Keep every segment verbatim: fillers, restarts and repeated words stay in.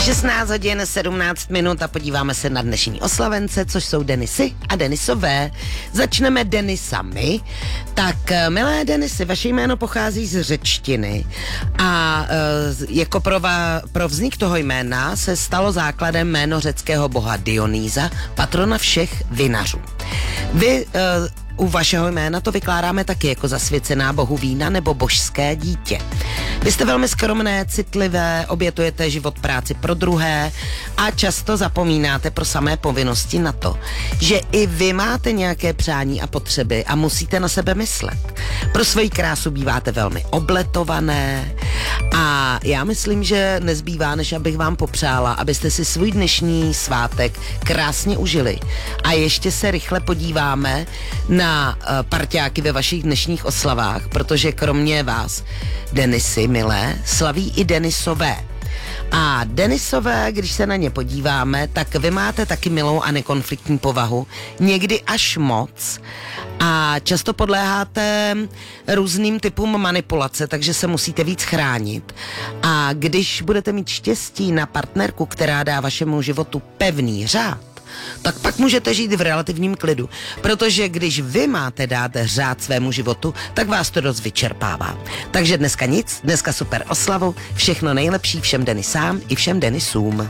šestnáct hodin sedmnáct minut a podíváme se na dnešní oslavence, což jsou Denisy a Denisové. Začneme Denisami. Tak, milé Denisy, vaše jméno pochází z řečtiny a e, jako pro, va, pro vznik toho jména se stalo základem jméno řeckého boha Dionýza, patrona všech vinařů. Vy e, u vašeho jména to vykládáme taky jako zasvěcená bohu vína nebo božské dítě. Vy jste velmi skromné, citlivé, obětujete život práci pro druhé a často zapomínáte pro samé povinnosti na to, že i vy máte nějaké přání a potřeby a musíte na sebe myslet. Pro svoji krásu býváte velmi obletované a já myslím, že nezbývá, než abych vám popřála, abyste si svůj dnešní svátek krásně užili. A ještě se rychle podíváme na uh, parťáky ve vašich dnešních oslavách, protože kromě vás, Denisy, milé, slaví i Denisové. A Denisové, když se na ně podíváme, tak vy máte taky milou a nekonfliktní povahu, někdy až moc a často podléháte různým typům manipulace, takže se musíte víc chránit. A když budete mít štěstí na partnerku, která dá vašemu životu pevný řád, tak pak můžete žít v relativním klidu, protože když vy máte dát řád svému životu, tak vás to dost vyčerpává. Takže dneska nic, dneska super oslavu, všechno nejlepší všem Denisám i všem Denisům.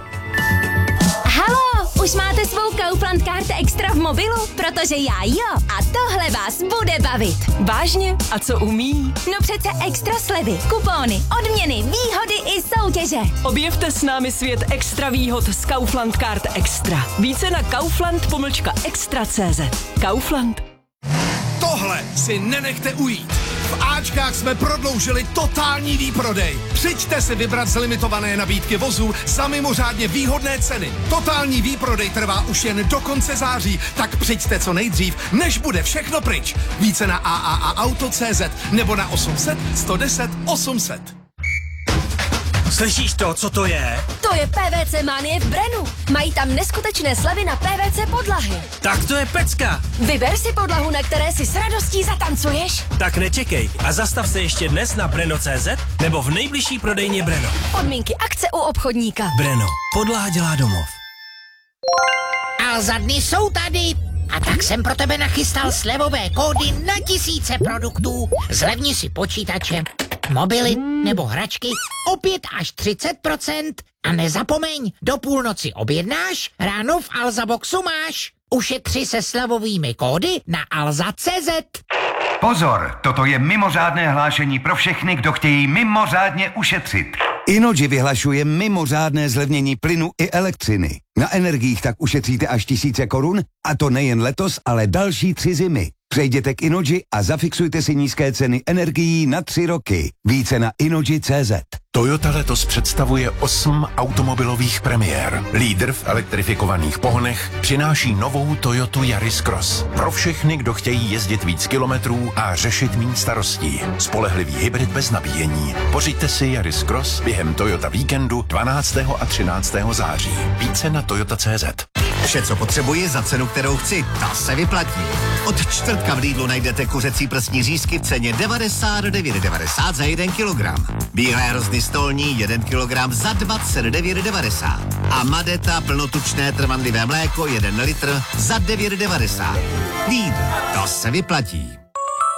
Halo, už máte svou Kaufland Card Extra v mobilu? Protože já jo, a tohle vás bude bavit. Vážně? A co umí? No přece extra slevy, kupóny, odměny, výhody i soutěže. Objevte s námi svět extra výhod z Kaufland Card Extra. Více na kaufland pomlčka extra tečka cé zet. Kaufland. Tohle si nenechte ujít. V Ačkách jsme prodloužili totální výprodej. Přijďte si vybrat z limitované nabídky vozů za mimořádně výhodné ceny. Totální výprodej trvá už jen do konce září, tak přijďte co nejdřív, než bude všechno pryč. Více na a a a auto tečka cé zet nebo na osm set, sto deset, osm set. Slyšíš to, co to je? To je P V C Manie v Brenu. Mají tam neskutečné slevy na P V C podlahy. Tak to je pecka. Vyber si podlahu, na které si s radostí zatancuješ. Tak nečekej a zastav se ještě dnes na breno tečka cé zet nebo v nejbližší prodejně Breno. Podmínky akce u obchodníka. Breno. Podlaha dělá domov. A za dny jsou tady. A tak jsem pro tebe nachystal slevové kódy na tisíce produktů. Zlevni si počítače, mobily nebo hračky o pět až třicet procent. A nezapomeň, do půlnoci objednáš, ráno v Alza Boxu máš. Ušetři se slevovými kódy na alza tečka cé zet. Pozor, toto je mimořádné hlášení pro všechny, kdo chtějí mimořádně ušetřit. Inoji vyhlašuje mimořádné zlevnění plynu i elektřiny. Na energiích tak ušetříte až tisíce korun, a to nejen letos, ale další tři zimy. Přejděte k Inoji a zafixujte si nízké ceny energií na tři roky. Více na inoji tečka cé zet. Toyota letos představuje osm automobilových premiér. Lídr v elektrifikovaných pohonech přináší novou Toyotu Yaris Cross. Pro všechny, kdo chtějí jezdit víc kilometrů a řešit méně starostí. Spolehlivý hybrid bez nabíjení. Pořiďte si Yaris Cross během Toyota víkendu dvanáctého a třináctého září. Více na toyota tečka cé zet. Vše, co potřebuji za cenu, kterou chci, ta se vyplatí. Od čtvrtka v Lidlu najdete kuřecí prsní řízky v ceně devadesát devět devadesát za jeden kilogram. Bílé hrozny stolní jeden kilogram za dvacet devět devadesát. A Madeta plnotučné trvanlivé mléko jeden litr za devět devadesát. Lidl, to se vyplatí.